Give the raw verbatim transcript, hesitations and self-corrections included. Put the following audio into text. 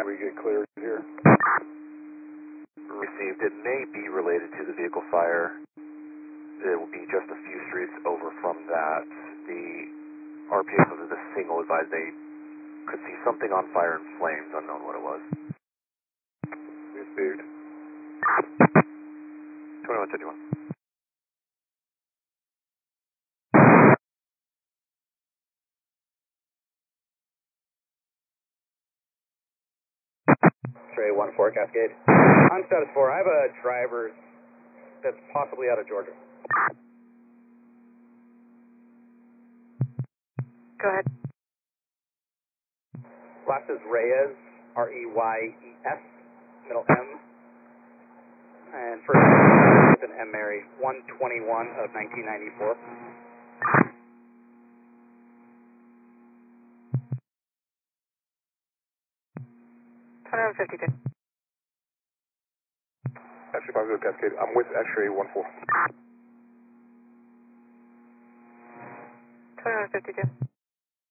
we get cleared here? Received. It may be related to the vehicle fire. It will be just a few streets over from that. The R P A of the single advised they could see something on fire and flames, unknown what it was. Received. twenty-one fifty-one. X-ray one four Cascade. On status four, I have a driver that's possibly out of Georgia. Go ahead. Last is Reyes, R E Y E S, middle M. And first is an M. Mary, one twenty-one of nineteen ninety-four. twenty-one fifty-two. X-ray five zero Cascade. I'm with X-ray one four. twenty-one fifty-two.